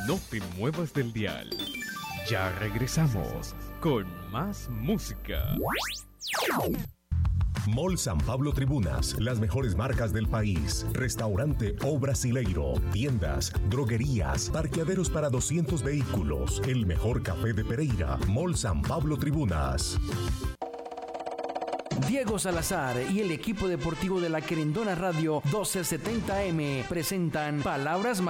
No te muevas del dial. Ya regresamos con más música. Mall San Pablo Tribunas, las mejores marcas del país. Restaurante O Brasileiro, tiendas, droguerías, parqueaderos para 200 vehículos. El mejor café de Pereira. Mall San Pablo Tribunas. Diego Salazar y el equipo deportivo de la Querendona Radio 1270M presentan Palabras